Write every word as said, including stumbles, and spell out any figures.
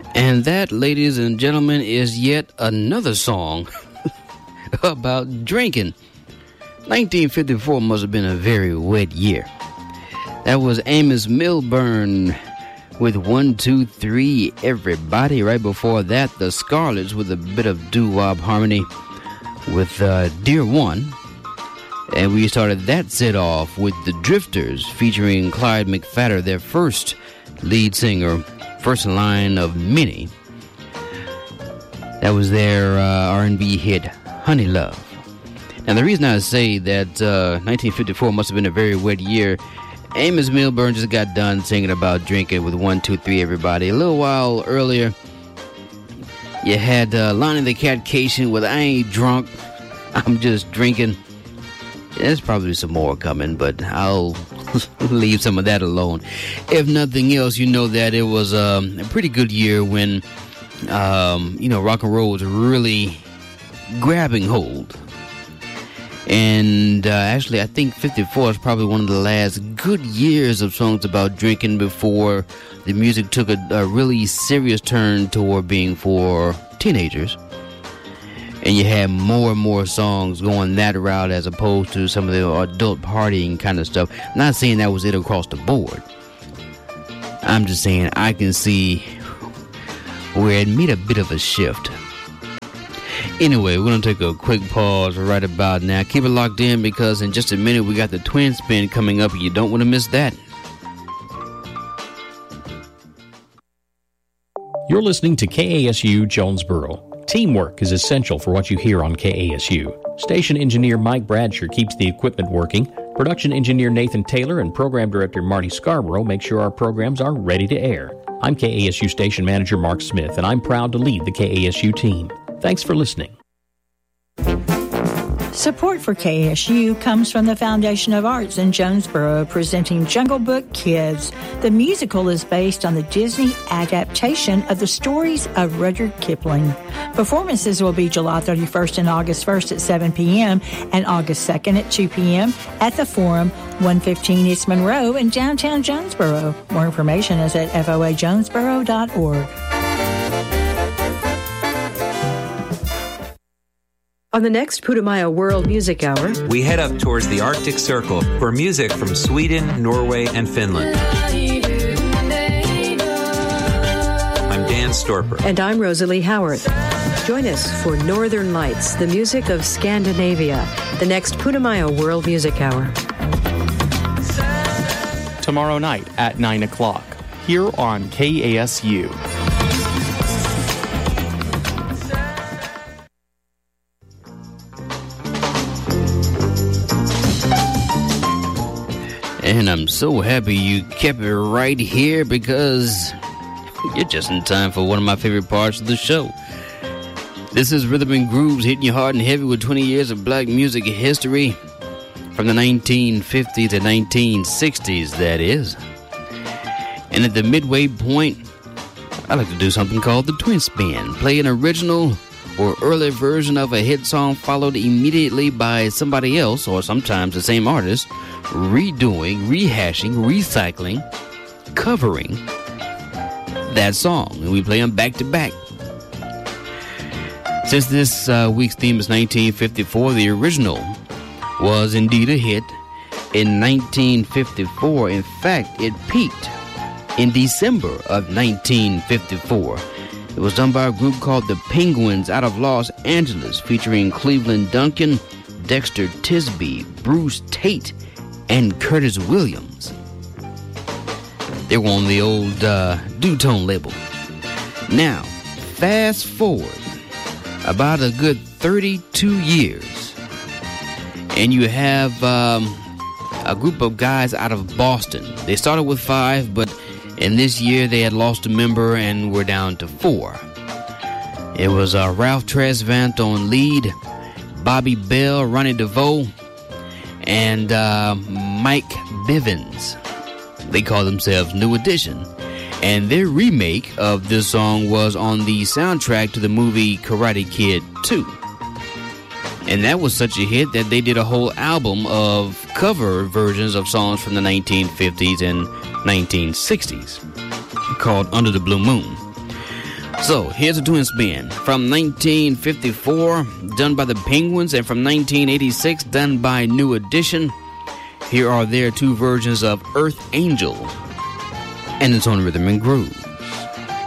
And that, ladies and gentlemen, is yet another song about drinking. nineteen fifty-four must have been a very wet year. That was Amos Milburn with one, two, three, everybody. Right before that, the Scarlets with a bit of doo-wop harmony with uh, Dear One. And we started that set off with the Drifters featuring Clyde McPhatter, their first lead singer, first line of many. That was their uh, R and B hit, Honey Love. Now, the reason I say that uh, nineteen fifty-four must have been a very wet year, Amos Milburn just got done singing about drinking with one, two, three, everybody. A little while earlier, you had uh, Lonnie the Cat Cation with I Ain't Drunk, I'm Just Drinking. There's probably some more coming, but I'll leave some of that alone. If nothing else, you know that it was um, a pretty good year when, um, you know, rock and roll was really grabbing hold. And uh, actually, I think fifty-four is probably one of the last good years of songs about drinking before the music took a, a really serious turn toward being for teenagers. And you had more and more songs going that route as opposed to some of the adult partying kind of stuff. I'm not saying that was it across the board. I'm just saying I can see where it made a bit of a shift. Anyway, we're going to take a quick pause right about now. Keep it locked in because in just a minute we got the Twin Spin coming up. You don't want to miss that. You're listening to K A S U Jonesboro. Teamwork is essential for what you hear on K A S U. Station engineer Mike Bradsher keeps the equipment working. Production engineer Nathan Taylor and program director Marty Scarborough make sure our programs are ready to air. I'm K A S U station manager Mark Smith, and I'm proud to lead the K A S U team. Thanks for listening. Support for K A S U comes from the Foundation of Arts in Jonesboro, presenting Jungle Book Kids. The musical is based on the Disney adaptation of the stories of Rudyard Kipling. Performances will be July thirty-first and August first at seven p.m. and August second at two p.m. at the Forum, one fifteen East Monroe in downtown Jonesboro. More information is at f o a jonesboro dot org. On the next Putumayo World Music Hour, we head up towards the Arctic Circle for music from Sweden, Norway, and Finland. I'm Dan Storper. And I'm Rosalie Howard. Join us for Northern Lights, the music of Scandinavia, the next Putumayo World Music Hour. Tomorrow night at nine o'clock, here on K A S U. And I'm so happy you kept it right here because you're just in time for one of my favorite parts of the show. This is Rhythm and Grooves hitting you hard and heavy with twenty years of black music history from the nineteen fifties to nineteen sixties, that is. And at the midway point, I like to do something called the Twin Spin. Play an original or early version of a hit song followed immediately by somebody else, or sometimes the same artist, redoing, rehashing, recycling, covering that song. And we play them back to back. Since this uh, week's theme is nineteen fifty-four, the original was indeed a hit in nineteen fifty-four. In fact, it peaked in December of nineteen fifty-four. It was done by a group called the Penguins out of Los Angeles, featuring Cleveland Duncan, Dexter Tisby, Bruce Tate, and Curtis Williams. They were on the old uh, Dutone label. Now, fast forward about a good thirty-two years, and you have um, a group of guys out of Boston. They started with five, but in this year they had lost a member and were down to four. It was uh, Ralph Tresvant on lead, Bobby Bell, Ronnie DeVoe, and uh, Mike Bivens. They call themselves New Edition. And their remake of this song was on the soundtrack to the movie Karate Kid two. And that was such a hit that they did a whole album of cover versions of songs from the nineteen fifties and nineteen sixties called Under the Blue Moon. So, here's a twin spin. From nineteen fifty-four, done by the Penguins, and from nineteen eighty-six, done by New Edition. Here are their two versions of Earth Angel, and it's on Rhythm and Groove.